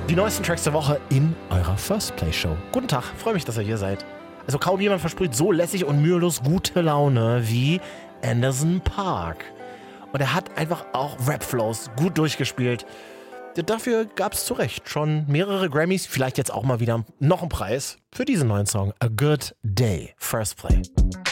Die neuesten Tracks der Woche in eurer First Play Show. Guten Tag, freue mich, dass ihr hier seid. Also kaum jemand verspricht so lässig und mühelos gute Laune wie Anderson .Paak. Und er hat einfach auch Rap-Flows gut durchgespielt. Dafür gab es zu Recht schon mehrere Grammys, vielleicht jetzt auch mal wieder noch einen Preis für diesen neuen Song. A Good Day, First Play.